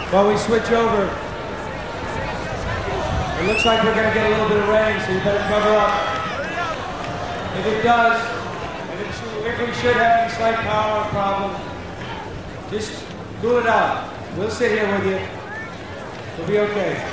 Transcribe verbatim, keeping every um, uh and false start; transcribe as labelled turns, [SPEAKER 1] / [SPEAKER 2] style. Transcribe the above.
[SPEAKER 1] While we switch over, it looks like we're going to get a little bit of rain, so you better cover up. If it does, if, it should, if we should have any slight power problem, just cool it out. We'll sit here with you. We'll be okay.